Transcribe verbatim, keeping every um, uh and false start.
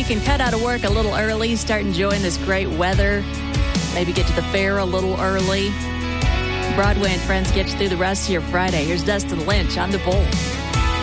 you can cut out of work a little early, start enjoying this great weather, maybe get to the fair a little early. Broadway and Friends get you through the rest of your Friday. Here's Dustin Lynch on The Bull.